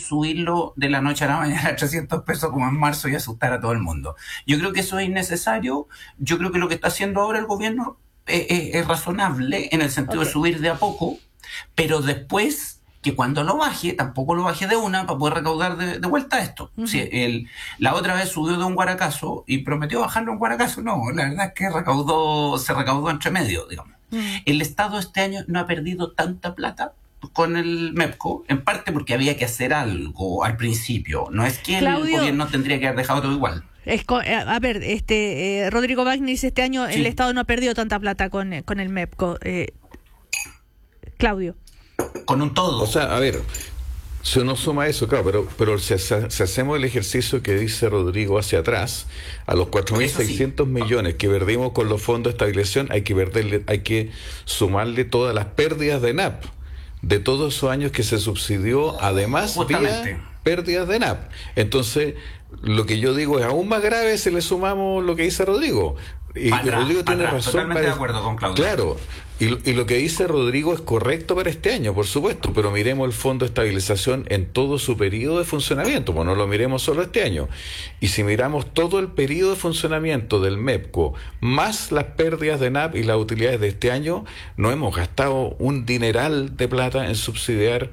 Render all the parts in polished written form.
subirlo de la noche a la mañana a 300 pesos como en marzo y asustar a todo el mundo. Yo creo que eso es innecesario. Yo creo que lo que está haciendo ahora el gobierno es razonable en el sentido de subir de a poco, pero después que cuando lo baje, tampoco lo baje de una para poder recaudar de vuelta esto. Si la otra vez subió de un guaracazo y prometió bajarlo un guaracazo, no, la verdad es que se recaudó entre medio, digamos. El Estado este año no ha perdido tanta plata con el MEPCO, en parte porque había que hacer algo al principio. No es que Claudio, el gobierno tendría que haber dejado todo igual. A ver, Rodrigo Wagner dice este año el Estado no ha perdido tanta plata con el MEPCO. Claudio. Con un todo. O sea, a ver, si uno suma eso, claro, pero si hacemos el ejercicio que dice Rodrigo hacia atrás, a los 4.600 millones que perdimos con los fondos de estabilización, hay que sumarle todas las pérdidas de NAP, de todos esos años que se subsidió, además vía pérdidas de NAP. Entonces, lo que yo digo es aún más grave si le sumamos lo que dice Rodrigo. Y Rodrigo tiene razón. Totalmente de acuerdo con Claudio. Claro, y lo que dice Rodrigo es correcto para este año, por supuesto, pero miremos el Fondo de Estabilización en todo su periodo de funcionamiento, pues no lo miremos solo este año. Y si miramos todo el periodo de funcionamiento del MEPCO, más las pérdidas de NAP y las utilidades de este año, no hemos gastado un dineral de plata en subsidiar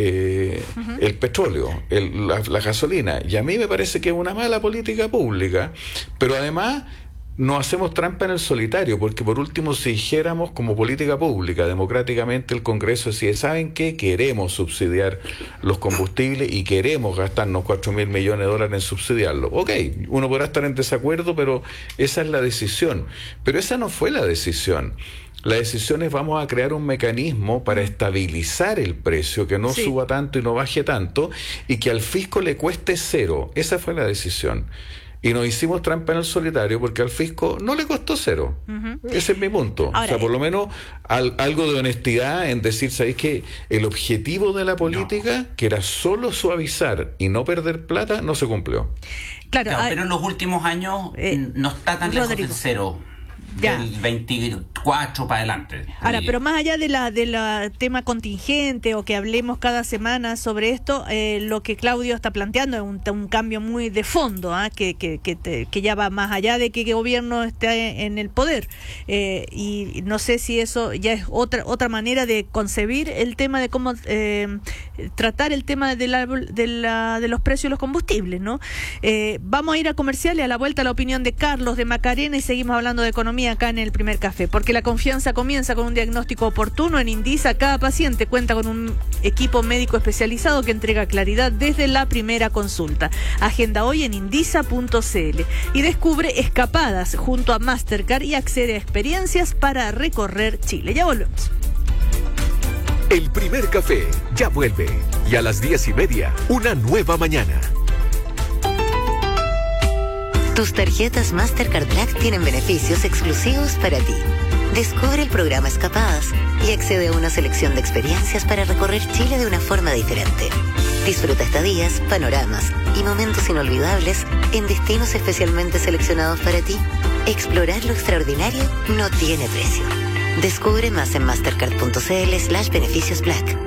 el petróleo, la gasolina. Y a mí me parece que es una mala política pública, pero además no hacemos trampa en el solitario, porque por último, si dijéramos como política pública, democráticamente el Congreso decide, ¿saben qué? Queremos subsidiar los combustibles y queremos gastarnos 4.000 millones de dólares en subsidiarlo. Ok, uno podrá estar en desacuerdo, pero esa es la decisión. Pero esa no fue la decisión. La decisión es vamos a crear un mecanismo para estabilizar el precio, que no suba tanto y no baje tanto, y que al fisco le cueste cero. Esa fue la decisión. Y nos hicimos trampa en el solitario porque al fisco no le costó cero. Ese es mi punto. Ahora, o sea, por lo menos algo de honestidad en decir, ¿sabéis que el objetivo de la política, que era solo suavizar y no perder plata, no se cumplió? Claro, pero en los últimos años no está tan lejos del cero. Del 24 para adelante. Ahora, pero más allá de la tema contingente o que hablemos cada semana sobre esto, lo que Claudio está planteando es un cambio muy de fondo, que ya va más allá de que el gobierno esté en el poder. Y no sé si eso ya es otra manera de concebir el tema de cómo tratar el tema de los precios de los combustibles, ¿no? Vamos a ir a comerciales, a la vuelta a la opinión de Carlos de Macarena y seguimos hablando de economía acá en el Primer Café, porque la confianza comienza con un diagnóstico oportuno. En Indisa cada paciente cuenta con un equipo médico especializado que entrega claridad desde la primera consulta. Agenda hoy en indisa.cl y descubre escapadas junto a Mastercard y accede a experiencias para recorrer Chile. Ya volvemos. El Primer Café ya vuelve y a las 10:30 una nueva mañana. Tus tarjetas Mastercard Black tienen beneficios exclusivos para ti. Descubre el programa Escapadas y accede a una selección de experiencias para recorrer Chile de una forma diferente. Disfruta estadías, panoramas y momentos inolvidables en destinos especialmente seleccionados para ti. Explorar lo extraordinario no tiene precio. Descubre más en mastercard.cl/beneficios Black.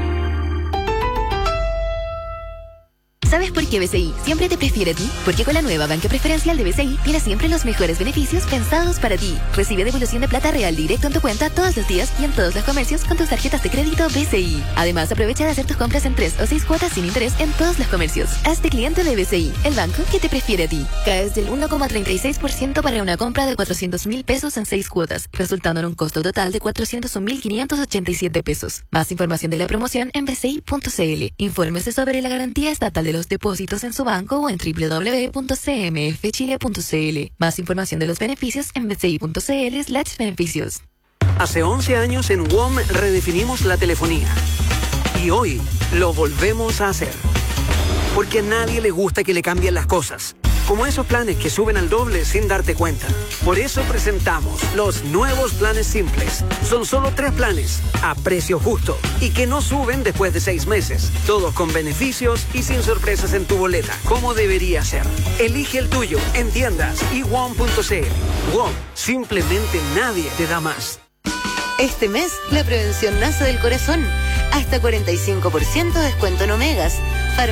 ¿Sabes por qué BCI siempre te prefiere a ti? Porque con la nueva banca preferencial de BCI tienes siempre los mejores beneficios pensados para ti. Recibe devolución de plata real directo en tu cuenta todos los días y en todos los comercios con tus tarjetas de crédito BCI. Además, aprovecha de hacer tus compras en 3 o 6 cuotas sin interés en todos los comercios. Hazte cliente de BCI, el banco que te prefiere a ti. Caes del 1,36% para una compra de 400.000 pesos en 6 cuotas, resultando en un costo total de 401.587 pesos. Más información de la promoción en bci.cl. Infórmese sobre la garantía estatal de los depósitos en su banco o en www.cmfchile.cl. Más información de los beneficios en bci.cl/beneficios. Hace 11 años en WOM redefinimos la telefonía. Y hoy lo volvemos a hacer. Porque a nadie le gusta que le cambien las cosas. Como esos planes que suben al doble sin darte cuenta. Por eso presentamos los nuevos planes simples. Son solo 3 planes, a precio justo, y que no suben después de 6 meses. Todos con beneficios y sin sorpresas en tu boleta, como debería ser. Elige el tuyo en tiendas y WOM.cl. WOM, simplemente nadie te da más. Este mes, la prevención nace del corazón. Hasta 45% de descuento en omegas.